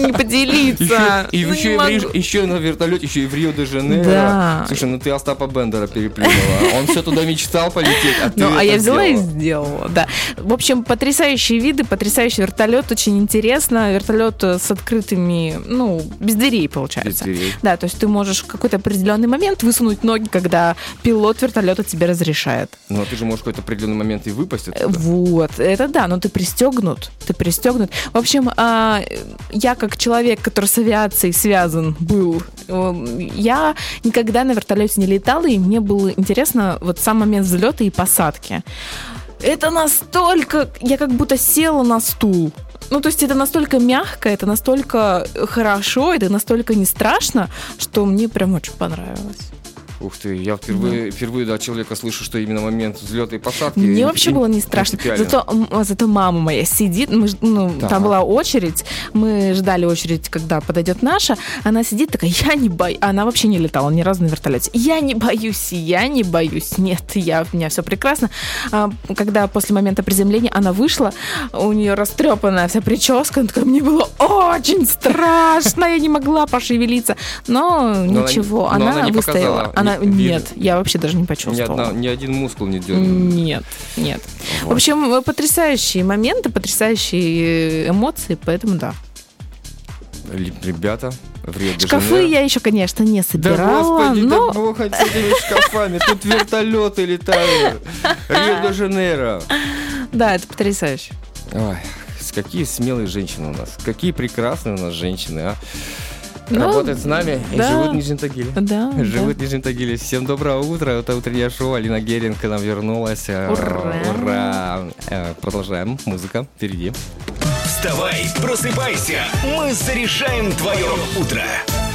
не поделиться? Еще на вертолете, еще и в Рио-де-Жанейро. Да. Слушай, ну ты Остапа Бендера переплюнула. Он все туда мечтал полететь, а ты Ну, а я взяла сделала. и сделала, да. В общем, потрясающие виды, потрясающий вертолет, очень интересно. Вертолет с открытыми, ну, без дверей, получается. Без дверей. Да, то есть ты можешь в какой-то определенный момент высунуть ноги, когда пилот вертолета тебе разрешает. Ну, а ты же можешь в какой-то определенный момент и выпасть оттуда. Вот, это да, но ты пристегнут. В общем, я как человек, который с авиацией связан был, я никогда на вертолете не летала, и мне было интересно вот сам момент взлета и посадки. Это настолько... Я как будто села на стул. Ну, то есть это настолько мягко, это настолько хорошо, это настолько не страшно, что мне прям очень понравилось. Ух ты, я впервые от человека слышу, что именно момент взлета и посадки. Мне вообще было не страшно. Зато мама моя сидит, там была очередь, мы ждали очередь, когда подойдет наша, она сидит такая, я не боюсь, она вообще не летала ни разу на вертолете. Я не боюсь, нет, у меня все прекрасно. Когда после момента приземления она вышла, у нее растрепанная вся прическа, она такая, мне было очень страшно, я не могла пошевелиться, но ничего, она выстояла. Нет, я вообще даже не почувствовала. Ни один мускул не дернул. Нет. Вот. В общем, потрясающие моменты, потрясающие эмоции, поэтому да. Ребята, в Рио-де-Жанейро. Шкафы я еще, конечно, не собирала. Да господи, но... да бог с этими шкафами. Тут вертолеты летают. Рио-де-Жанейро. Да, это потрясающе. Ой, какие смелые женщины у нас. Какие прекрасные у нас женщины, а. Работают с нами и живут в Нижнем Тагиле. Да. Живут в Нижнем Тагиле. Всем доброго утра. Это утреннее шоу. Алина Геринг к нам вернулась. Ура! Продолжаем. Музыка впереди. Вставай, просыпайся. Мы заряжаем твое утро.